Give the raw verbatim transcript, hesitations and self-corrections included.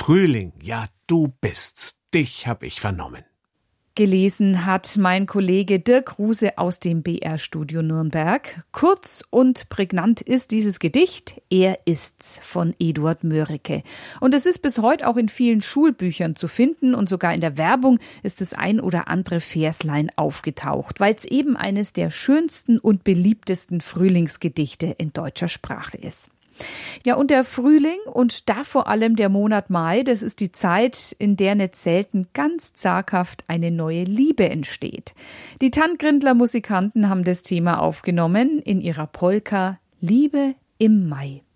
Frühling, ja, du bist's. Dich hab ich vernommen. Gelesen hat mein Kollege Dirk Ruse aus dem B R-Studio Nürnberg. Kurz und prägnant ist dieses Gedicht Er ist's von Eduard Mörike. Und es ist bis heute auch in vielen Schulbüchern zu finden und sogar in der Werbung ist das ein oder andere Verslein aufgetaucht, weil es eben eines der schönsten und beliebtesten Frühlingsgedichte in deutscher Sprache ist. Ja, und der Frühling und da vor allem der Monat Mai, das ist die Zeit, in der nicht selten ganz zaghaft eine neue Liebe entsteht. Die Tanngrindler Musikanten haben das Thema aufgenommen in ihrer Polka Liebe im Mai.